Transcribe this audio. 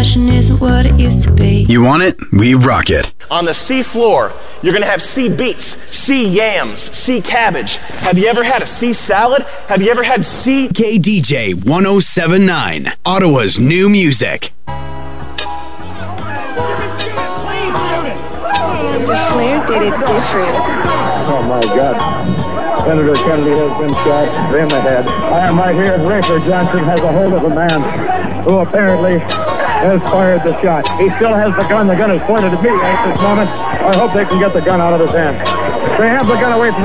passion isn't what it used to be. You want it? We rock it. On the sea floor, you're going to have sea beets, sea yams, sea cabbage. Have you ever had a sea salad? Have you ever had sea... KDJ 1079, Ottawa's new music. The Flair did it different. Oh my God. Senator Kennedy has been shot in the head. I am right here. Rafer Johnson has a hold of a man who apparently has fired the shot. He still has the gun. The gun is pointed at me at this moment. I hope they can get the gun out of his hand. They have the gun away from